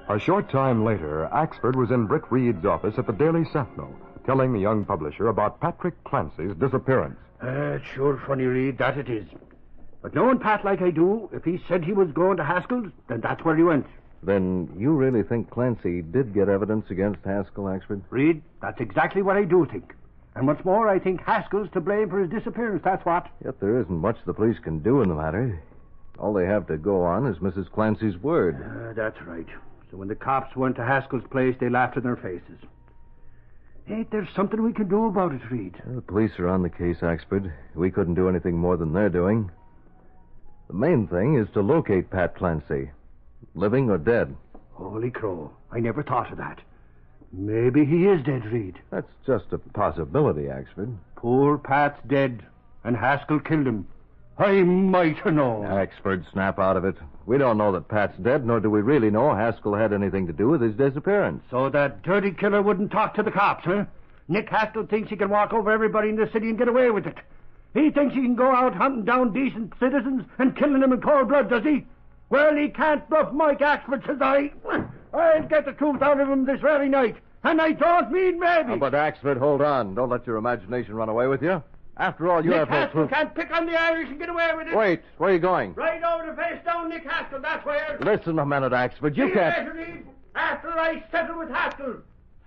A short time later, Axford was in Britt Reed's office at the Daily Sentinel, telling the young publisher about Patrick Clancy's disappearance. It's sure funny, Reed, that it is. But knowing Pat like I do, if he said he was going to Haskell's, then that's where he went. Then you really think Clancy did get evidence against Haskell, Axford? Reed, that's exactly what I do think. And what's more, I think Haskell's to blame for his disappearance, that's what. Yet there isn't much the police can do in the matter. All they have to go on is Mrs. Clancy's word. That's right. So when the cops went to Haskell's place, they laughed in their faces. Ain't there something we can do about it, Reed? The police are on the case, Axford. We couldn't do anything more than they're doing. The main thing is to locate Pat Clancy, living or dead. Holy crow, I never thought of that. Maybe he is dead, Reed. That's just a possibility, Axford. Poor Pat's dead, and Haskell killed him. I might have known. Axford, snap out of it. We don't know that Pat's dead, nor do we really know Haskell had anything to do with his disappearance. So that dirty killer wouldn't talk to the cops, huh? Nick Haskell thinks he can walk over everybody in the city and get away with it. He thinks he can go out hunting down decent citizens and killing them in cold blood, does he? Well, he can't bluff Mike Axford, says I. I'll get the truth out of him this very night. And I don't mean maybe. But Axford, hold on. Don't let your imagination run away with you. After all, you Nick have no Haskell proof. can't pick on the Irish and get away with it. Wait, where are you going? Right over to face down Nick Haskell, that's where. Listen a minute, Axford. You can't... Later, Reed, after I settle with Haskell.